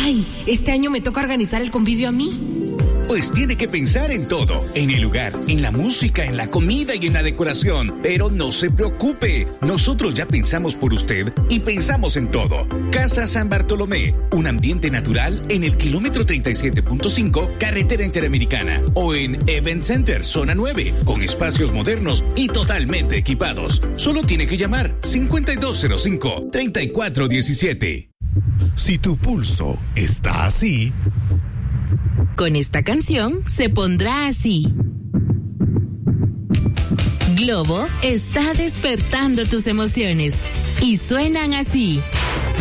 Ay, este año me toca organizar el convivio a mí. Pues tiene que pensar en todo, en el lugar, en la música, en la comida y en la decoración. Pero no se preocupe, nosotros ya pensamos por usted y pensamos en todo. Casa San Bartolomé, un ambiente natural en el kilómetro 37.5, carretera interamericana. O en Event Center, zona 9, con espacios modernos y totalmente equipados. Solo tiene que llamar 5205-3417. Si tu pulso está así, con esta canción se pondrá así. Globo está despertando tus emociones y suenan así.